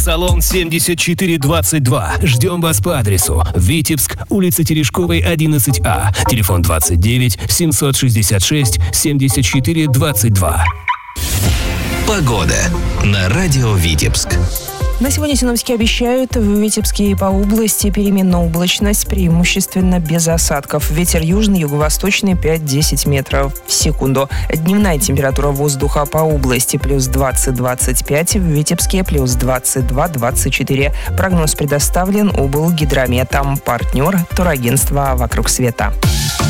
Салон 7422. Ждем вас по адресу: Витебск, улица Терешковой, 11А. Телефон 29 766 74 22. Погода на радио Витебск. На сегодня синоптики обещают в Витебске и по области переменная облачность, преимущественно без осадков. Ветер южный, юго-восточный 5-10 метров в секунду. Дневная температура воздуха по области плюс 20-25, в Витебске плюс 22-24. Прогноз предоставлен облгидрометом. Партнер турагентства «Вокруг света».